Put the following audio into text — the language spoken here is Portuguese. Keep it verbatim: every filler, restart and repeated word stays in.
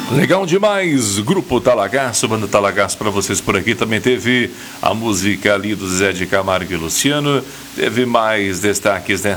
Legal demais, Grupo Talagaço, Banda Talagaço para vocês por aqui. Também teve a música ali do Zé de Camargo e Luciano. Teve mais destaques, né?